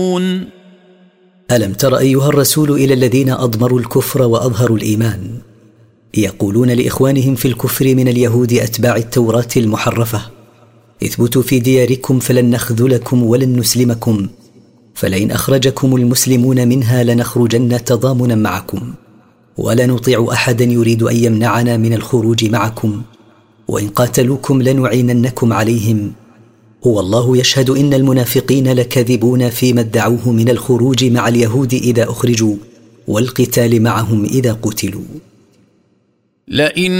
ألم تر أيها الرسول إلى الذين أضمروا الكفر وأظهروا الإيمان يقولون لإخوانهم في الكفر من اليهود أتباع التوراة المحرفة اثبتوا في دياركم فلن نخذلكم ولن نسلمكم فلئن أخرجكم المسلمون منها لنخرجن تضامنا معكم ولا نطيع أحدا يريد أن يمنعنا من الخروج معكم وإن قاتلوكم لنعيننكم عليهم هو الله يشهد إن المنافقين لكاذبون فيما ادعوه من الخروج مع اليهود إذا أخرجوا والقتال معهم إذا قتلوا. لئن